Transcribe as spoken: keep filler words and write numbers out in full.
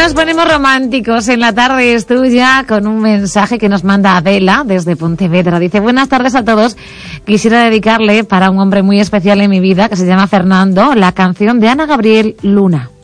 nos ponemos románticos en la tarde es tuya con un mensaje que nos manda Adela desde Pontevedra. Dice: buenas tardes a todos. Quisiera dedicarle para un hombre muy especial en mi vida que se llama Fernando la canción de Ana Gabriel, Luna.